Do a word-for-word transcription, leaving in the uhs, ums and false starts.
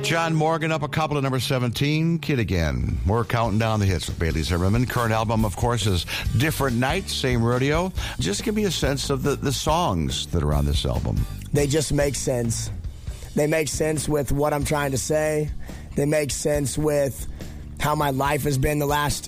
John Morgan up a couple to number seventeen, Kid Again. We're counting down the hits with Bailey Zimmerman. Current album, of course, is Different Nights, Same Rodeo. Just give me a sense of the, the songs that are on this album. They just make sense. They make sense with what I'm trying to say. They make sense with how my life has been the last